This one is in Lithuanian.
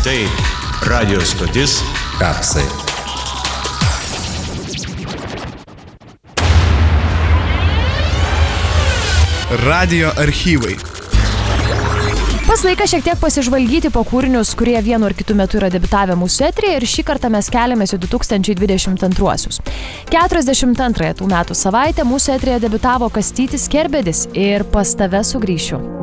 Tai radio stotis Kapsai. Radio archyvai. Pas laiką šiek tiek pasižvalgyti po kūrinius, kurie vienu ar kitu metu yra debiutavę mūsų eteryje, ir šį kartą mes keliamės į 2022-uosius. 42 tų metų savaitę mūsų eteryje debiutavo Kastytis Kerbedis ir Pas tave sugrįšiu.